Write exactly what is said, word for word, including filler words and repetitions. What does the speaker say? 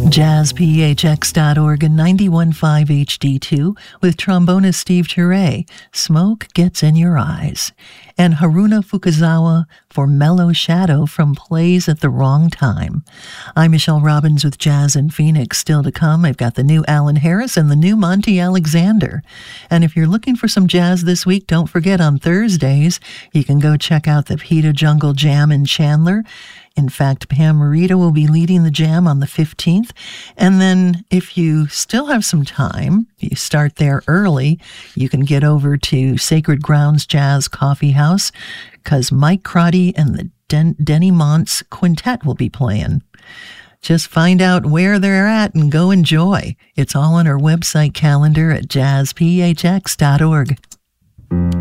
jazz p h x dot org and ninety-one point five H D two with trombonist Steve Ture, Smoke Gets in Your Eyes, and Haruna Fukuzawa for Mellow Shadow from Plays at the Wrong Time. I'm Michelle Robbins with Jazz in Phoenix. Still to come, I've got the new Alan Harris and the new Monty Alexander. And if you're looking for some jazz this week, don't forget on Thursdays, you can go check out the Pita Jungle Jam in Chandler. In fact, Pam Marita will be leading the jam on the fifteenth. And then if you still have some time, you start there early, you can get over to Sacred Grounds Jazz Coffee House because Mike Crotty and the Den- Denny Montz Quintet will be playing. Just find out where they're at and go enjoy. It's all on our website calendar at jazz p h x dot org.